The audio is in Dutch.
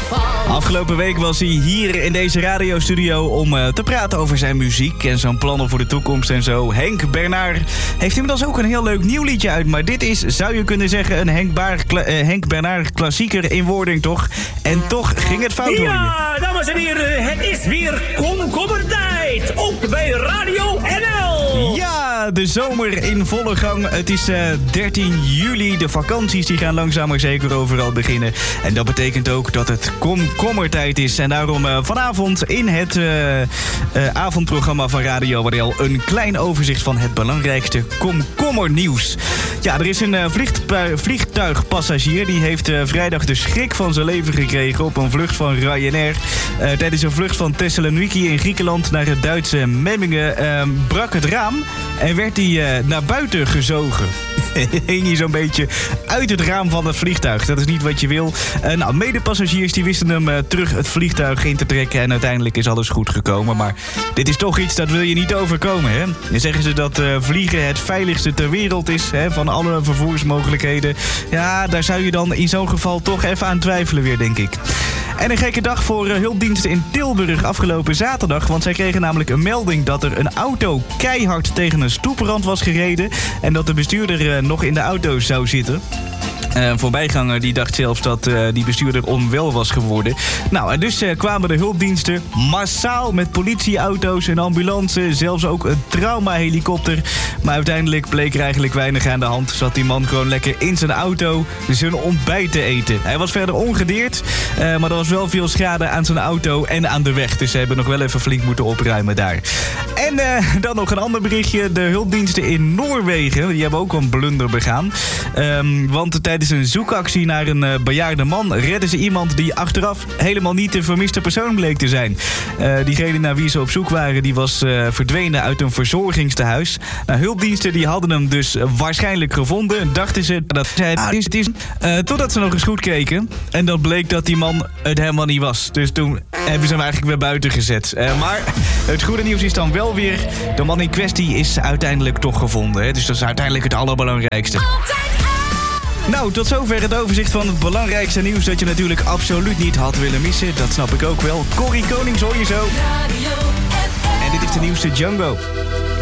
Afgelopen week was hij hier in deze radiostudio om te praten over zijn muziek en zijn plannen voor de toekomst en zo. Henk Bernard heeft inmiddels ook een heel leuk nieuw liedje uit, maar dit is, zou je kunnen zeggen, een Henk Bernard klassieker in wording, toch? En toch ging het fout, hoor je. Ja, dames en heren, het is weer komkommertijd, ook bij Radio NL. Ja, de zomer in volle gang. Het is 13 juli, de vakanties die gaan langzaam maar zeker overal beginnen. En dat betekent ook dat het komkommertijd is. En daarom vanavond in het avondprogramma van Radio WDL een klein overzicht van het belangrijkste komkommernieuws. Ja, er is een vliegtuigpassagier die heeft vrijdag de schrik van zijn leven gekregen op een vlucht van Ryanair. Tijdens een vlucht van Thessaloniki in Griekenland naar het Duitse Memmingen brak het raam en werd hij naar buiten gezogen. Hing hij zo'n beetje uit het raam van het vliegtuig. Dat is niet wat je wil. Medepassagiers die wisten hem terug het vliegtuig in te trekken en uiteindelijk is alles goed gekomen. Maar dit is toch iets dat wil je niet overkomen, hè? Dan zeggen ze dat vliegen het veiligste ter wereld is, hè, van alle vervoersmogelijkheden. Ja, daar zou je dan in zo'n geval toch even aan twijfelen weer, denk ik. En een gekke dag voor hulpdiensten in Tilburg afgelopen zaterdag. Want zij kregen namelijk een melding dat er een auto keihard tegen een stoeprand was gereden. En dat de bestuurder nog in de auto zou zitten. Een voorbijganger die dacht zelfs dat die bestuurder onwel was geworden. Nou, en dus kwamen de hulpdiensten massaal met politieauto's en ambulances. Zelfs ook een traumahelikopter. Maar uiteindelijk bleek er eigenlijk weinig aan de hand. Zat die man gewoon lekker in zijn auto zijn ontbijt te eten. Hij was verder ongedeerd, maar er was wel veel schade aan zijn auto en aan de weg. Dus ze hebben nog wel even flink moeten opruimen daar. En dan nog een ander berichtje. De hulpdiensten in Noorwegen, die hebben ook een blunder begaan. Want tijdens een zoekactie naar een bejaarde man redden ze iemand die achteraf helemaal niet de vermiste persoon bleek te zijn. Diegene naar wie ze op zoek waren, die was verdwenen uit een verzorgingstehuis. Nou, hulpdiensten die hadden hem dus waarschijnlijk gevonden. Dachten ze dat het is. Totdat ze nog eens goed keken. En dat bleek dat die man het helemaal niet was. Dus toen hebben ze hem eigenlijk weer buiten gezet. Maar het goede nieuws is dan wel weer, de man in kwestie is uiteindelijk toch gevonden. Hè? Dus dat is uiteindelijk het allerbelangrijkste. Nou, tot zover het overzicht van het belangrijkste nieuws dat je natuurlijk absoluut niet had willen missen. Dat snap ik ook wel. Corrie Konings hoor je zo. En dit is de nieuwste Django.